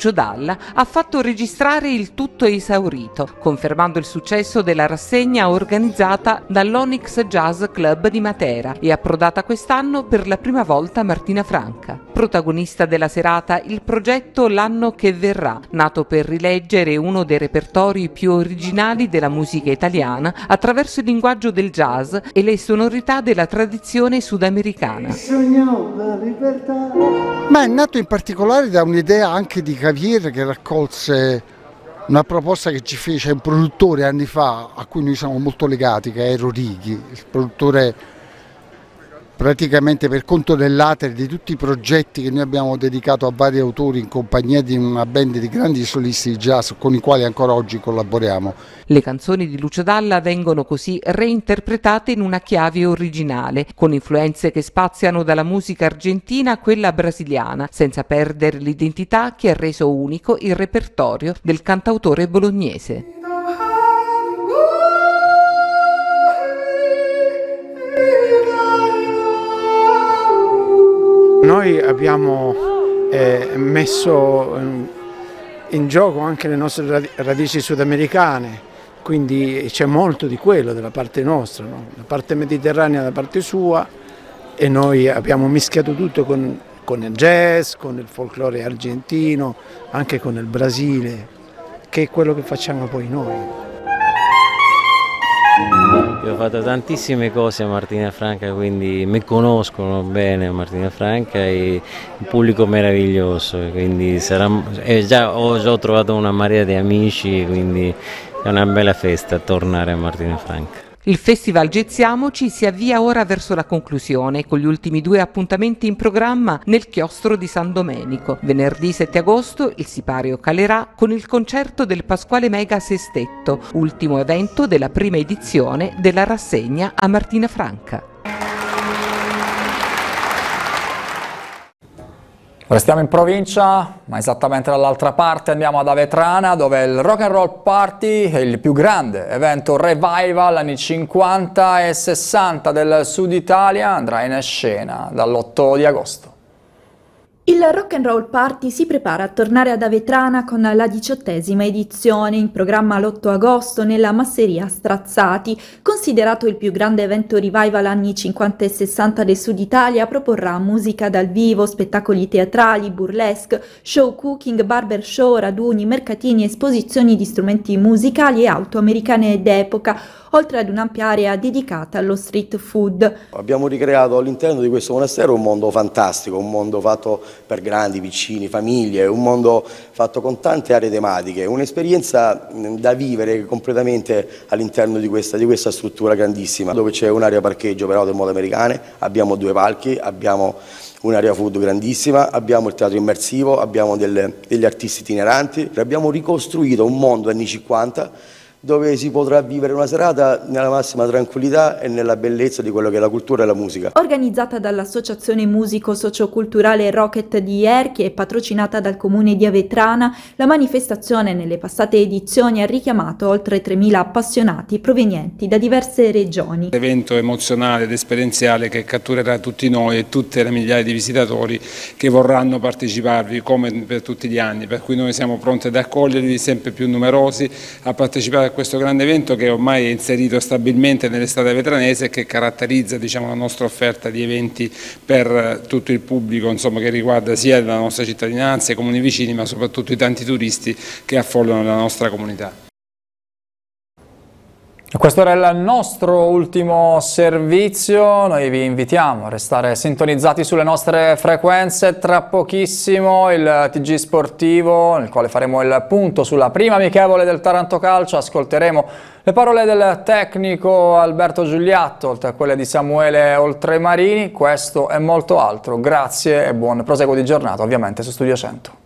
Lucio Dalla ha fatto registrare il tutto esaurito, confermando il successo della rassegna organizzata dall'Onyx Jazz Club di Matera e approdata quest'anno per la prima volta a Martina Franca. Protagonista della serata il progetto L'anno che verrà, nato per rileggere uno dei repertori più originali della musica italiana attraverso il linguaggio del jazz e le sonorità della tradizione sudamericana. Ma è nato in particolare da un'idea anche di Javier, che raccolse una proposta che ci fece un produttore anni fa a cui noi siamo molto legati, che è Eero Righi, il produttore praticamente per conto dell'Ater di tutti i progetti che noi abbiamo dedicato a vari autori in compagnia di una band di grandi solisti di jazz con i quali ancora oggi collaboriamo. Le canzoni di Lucio Dalla vengono così reinterpretate in una chiave originale, con influenze che spaziano dalla musica argentina a quella brasiliana, senza perdere l'identità che ha reso unico il repertorio del cantautore bolognese. Noi abbiamo messo in gioco anche le nostre radici sudamericane, quindi c'è molto di quello dalla parte nostra, no? La parte mediterranea da parte sua, e noi abbiamo mischiato tutto con il jazz, con il folklore argentino, anche con il Brasile, che è quello che facciamo poi noi. Io ho fatto tantissime cose a Martina Franca, quindi mi bene a Martina Franca e il pubblico meraviglioso, quindi già ho trovato una marea di amici, quindi è una bella festa tornare a Martina Franca. Il Festival Jazziamoci si avvia ora verso la conclusione, con gli ultimi 2 appuntamenti in programma nel chiostro di San Domenico. Venerdì 7 agosto il sipario calerà con il concerto del Pasquale Mega Sestetto, ultimo evento della prima edizione della rassegna a Martina Franca. Restiamo in provincia, ma esattamente dall'altra parte andiamo ad Avetrana, dove il Rock and Roll Party è il più grande evento revival anni 50 e 60 del Sud Italia, andrà in scena dall'8 di agosto. Il Rock and Roll Party si prepara a tornare ad Avetrana con la 18ª edizione, in programma l'8 agosto nella Masseria Strazzati. Considerato il più grande evento revival anni 50 e 60 del Sud Italia, proporrà musica dal vivo, spettacoli teatrali, burlesque, show cooking, barber show, raduni, mercatini, esposizioni di strumenti musicali e auto americane d'epoca, oltre ad un'ampia area dedicata allo street food. Abbiamo ricreato all'interno di questo monastero un mondo fantastico, un mondo fatto per grandi, piccini, famiglie, un mondo fatto con tante aree tematiche, un'esperienza da vivere completamente all'interno di questa struttura grandissima, dove c'è un'area parcheggio per auto e moto americane, abbiamo 2 palchi, abbiamo un'area food grandissima, abbiamo il teatro immersivo, abbiamo degli artisti itineranti, abbiamo ricostruito un mondo anni 50 dove si potrà vivere una serata nella massima tranquillità e nella bellezza di quello che è la cultura e la musica. Organizzata dall'Associazione Musico-Socioculturale Rocket di Erchi e patrocinata dal Comune di Avetrana, la manifestazione nelle passate edizioni ha richiamato oltre 3.000 appassionati provenienti da diverse regioni. Evento emozionale ed esperienziale che catturerà tutti noi e tutte le migliaia di visitatori che vorranno parteciparvi come per tutti gli anni, per cui noi siamo pronti ad accogliervi sempre più numerosi a partecipare a questo grande evento che ormai è inserito stabilmente nell'estate vetranese e che caratterizza, diciamo, la nostra offerta di eventi per tutto il pubblico, insomma, che riguarda sia la nostra cittadinanza, i comuni vicini, ma soprattutto i tanti turisti che affollano la nostra comunità. Questo era il nostro ultimo servizio, noi vi invitiamo a restare sintonizzati sulle nostre frequenze. Tra pochissimo il TG Sportivo, nel quale faremo il punto sulla prima amichevole del Taranto Calcio. Ascolteremo le parole del tecnico Alberto Giuliatto, oltre a quelle di Samuele Oltremarini. Questo e molto altro. Grazie e buon proseguo di giornata, ovviamente su Studio 100.